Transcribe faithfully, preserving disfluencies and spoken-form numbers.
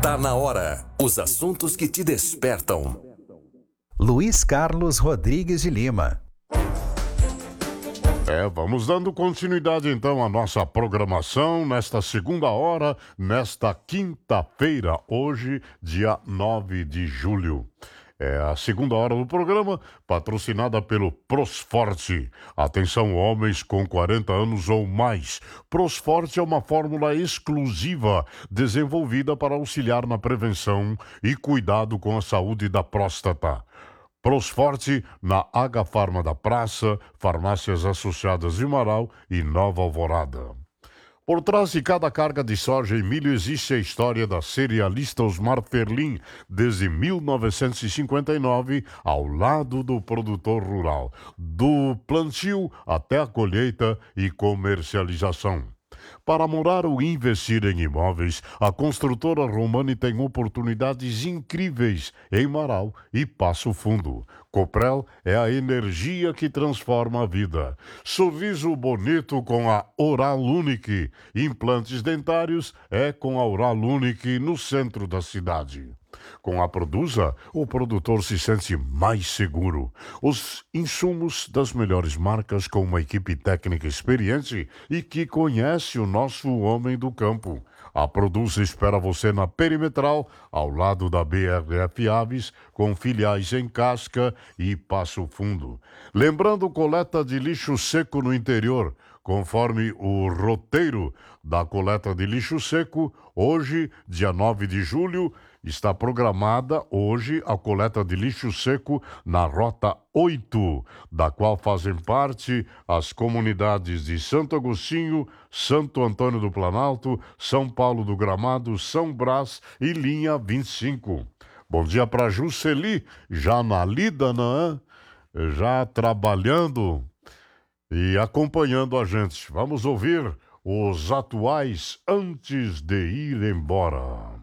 Tá na hora. Os assuntos que te despertam. Luiz Carlos Rodrigues de Lima. É, vamos dando continuidade então à nossa programação nesta segunda hora, nesta quinta-feira, hoje, dia nove de julho. É a segunda hora do programa, patrocinada pelo Prosforte. Atenção, homens com quarenta anos ou mais. Prosforte é uma fórmula exclusiva desenvolvida para auxiliar na prevenção e cuidado com a saúde da próstata. Prosforte na H-Farma da Praça, Farmácias Associadas de Marau e Nova Alvorada. Por trás de cada carga de soja e milho existe a história da cerealista Osmar Ferlin, desde mil novecentos e cinquenta e nove, ao lado do produtor rural, do plantio até a colheita e comercialização. Para morar ou investir em imóveis, a construtora Romani tem oportunidades incríveis em Marau e Passo Fundo. Coprel é a energia que transforma a vida. Sorriso bonito com a Oral Unique. Implantes dentários é com a Oral Unique no centro da cidade. Com a Produsa, o produtor se sente mais seguro. Os insumos das melhores marcas com uma equipe técnica experiente e que conhece o nosso homem do campo. A Produsa espera você na Perimetral, ao lado da B R F Aves, com filiais em Casca e Passo Fundo. Lembrando, coleta de lixo seco no interior. Conforme o roteiro da coleta de lixo seco, hoje, dia nove de julho, está programada hoje a coleta de lixo seco na Rota oito, da qual fazem parte as comunidades de Santo Agostinho, Santo Antônio do Planalto, São Paulo do Gramado, São Brás e Linha vinte e cinco. Bom dia para Jusceli, já na lida, né? Já trabalhando e acompanhando a gente. Vamos ouvir os atuais antes de ir embora.